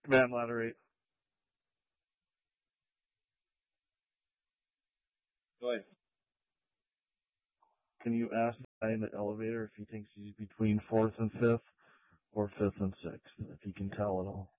Man, moderate. Go ahead. Can you ask the guy in the elevator if he thinks he's between fourth and fifth or fifth and sixth? If he can tell at all.